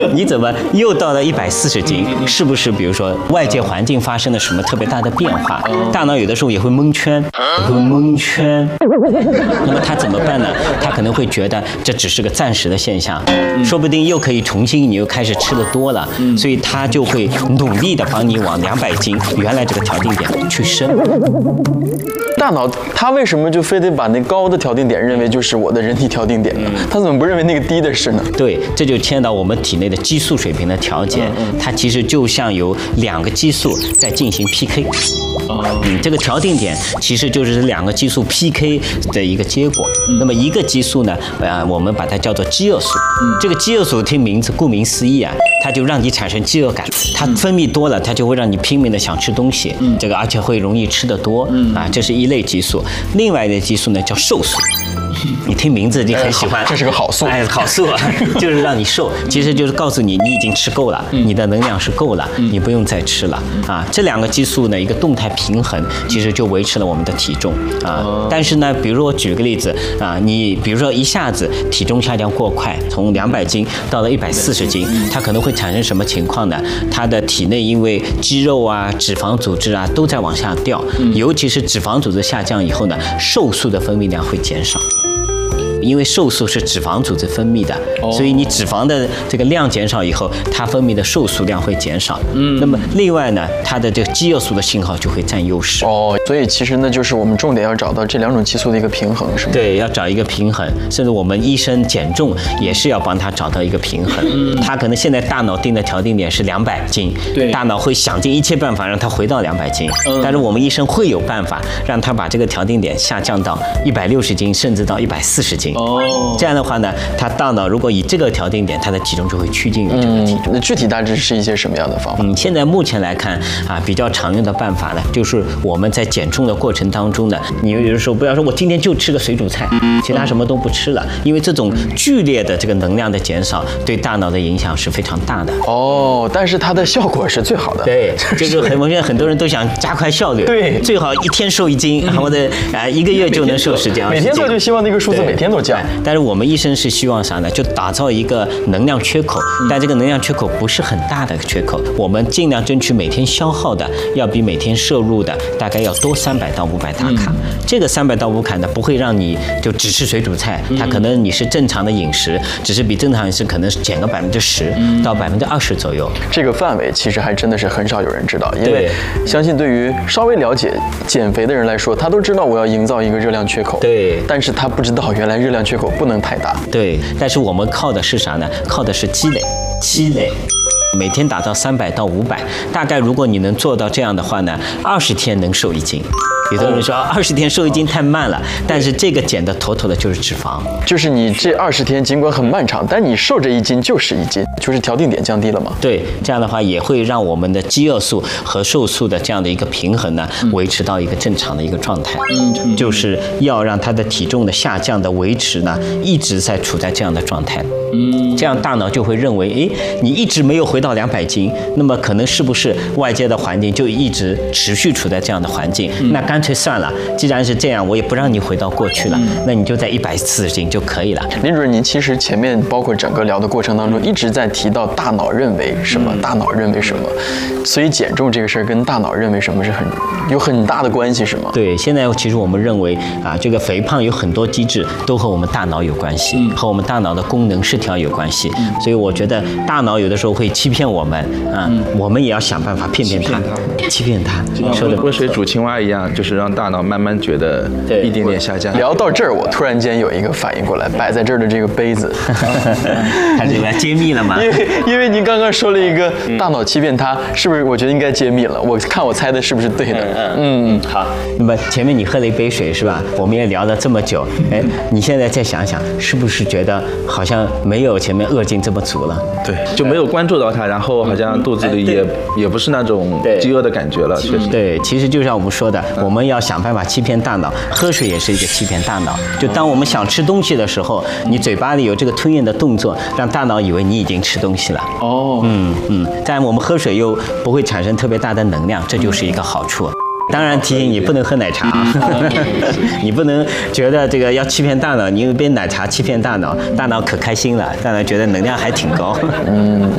你怎么又到了140斤？是不是比如说外界环境发生了什么特别大的变化？大脑有的时候也会蒙圈，那么他怎么办呢？他可能会觉得这只是个暂时的现象，说不定又可以重新你又开始吃得多了，所以他就会努力的帮你往200斤原来这个调定点去升。 大脑它为什么就非得把那高的调定点认为就是我的人体调定点呢？它怎么不认为那个低的是呢？ 对，这就牵到我们体内的激素水平的调节，它其实就像有2个激素在进行 PK。这个调定点其实就是2个激素 PK 的一个结果。那么一个激素呢，我们把它叫做饥饿素。这个饥饿素听名字，顾名思义啊，它就让你产生饥饿感。它分泌多了，它就会让你拼命的想吃东西。这个而且会容易吃得多啊，这是一类激素。另外一类激素呢叫瘦素。你听名字你很喜欢， 这是个好素， 好素就是让你瘦，其实就是告诉你你已经吃够了，你的能量是够了，你不用再吃了啊。这2个激素呢，一个动态平衡，其实就维持了我们的体重啊。但是呢，比如说我举个例子啊，你比如说一下子体重下降过快，从200斤到了140斤，它可能会产生什么情况呢？它的体内因为肌肉啊、脂肪组织啊都在往下掉，尤其是脂肪组织下降以后呢，瘦素的分泌量会减少。因为瘦素是脂肪组织分泌的，所以你脂肪的这个量减少以后，它分泌的瘦素量会减少。那么另外呢，它的这个饥饿素的信号就会占优势。 所以其实呢，就是我们重点要找到这2种激素的一个平衡，是吗？ 对，要找一个平衡，甚至我们医生减重也是要帮他找到一个平衡。他可能现在大脑定的调定点是200斤，大脑会想尽一切办法让他回到200斤，但是我们医生会有办法让他把这个调定点下降到160斤，甚至到140斤。这样的话呢，他大脑如果以这个调定点，他的体重就会趋近于这个体重。 那具体大致是一些什么样的方法？ 现在目前来看啊，比较常用的办法呢，就是我们在减重的过程当中呢，你有的时候不要说我今天就吃个水煮菜，其他什么都不吃了，因为这种剧烈的这个能量的减少，对大脑的影响是非常大的。 但是它的效果是最好的。 对，就是我现在很多人都想加快效率， 对， 最好1天瘦1斤，或者1个月就能瘦10斤。 每天瘦就希望那个数字每天都降。 但是我们医生是希望啥呢？就打造一个能量缺口，但这个能量缺口不是很大的缺口，我们尽量争取每天消耗的要比每天摄入的大概要多300到500大卡。这个300到500呢，不会让你就只吃水煮菜，它可能你是正常的饮食，只是比正常饮食可能是减个10%到20%左右。 这个范围其实还真的是很少有人知道，因为相信对于稍微了解减肥的人来说，他都知道我要营造一个热量缺口， 对， 但是他不知道原来热量缺口不能太大。 对，但是我们靠的是啥呢？靠的是积累。每天达到300到500，大概如果你能做到这样的话呢，20天能瘦1斤。有的人说20天瘦1斤太慢了，但是这个减的妥妥的就是脂肪。 就是你这20天尽管很漫长，但你瘦这1斤就是1斤，就是调定点降低了嘛。 对，这样的话也会让我们的饥饿素和瘦素的这样的一个平衡呢，维持到一个正常的一个状态。就是要让它的体重的下降的维持呢，一直在处在这样的状态。这样大脑就会认为，你一直没有回到200斤，那么可能是不是外界的环境就一直持续处在这样的环境？那干脆算了，既然是这样，我也不让你回到过去了，那你就在140斤就可以了。 林主任，您其实前面包括整个聊的过程当中，一直在提到大脑认为什么，大脑认为什么，所以减重这个事儿跟大脑认为什么是有很大的关系，是吗？ 对，现在其实我们认为啊，这个肥胖有很多机制都和我们大脑有关系，和我们大脑的功能失调有关系。所以我觉得大脑有的时候会欺骗我们啊，我们也要想办法骗它，欺骗它。 说的温水煮青蛙一样，就是让大脑慢慢觉得一点点下降。 聊到这儿，我突然间有一个反应过来，摆在这儿的这个杯子， 它这个揭秘了吗？ 因为您刚刚说了一个大脑欺骗它，是不是？我觉得应该揭秘了。我看我猜的是不是对的？ 好。那么前面你喝了一杯水是吧？我们也聊了这么久，你现在再想想，是不是觉得好像没有前面饿劲这么足了？ 对，就没有关注到它，然后好像肚子里也不是那种饥饿的感觉了，确实。 对，其实就像我们说的，我们要想办法欺骗大脑，喝水也是一个欺骗大脑。就当我们想吃东西的时候，你嘴巴里有这个吞咽的动作，让大脑以为你已经吃东西了。但我们喝水又不会产生特别大的能量，这就是一个好处。当然提醒你不能喝奶茶，你不能觉得这个要欺骗大脑，你用一杯奶茶欺骗大脑，大脑可开心了，大脑觉得能量还挺高。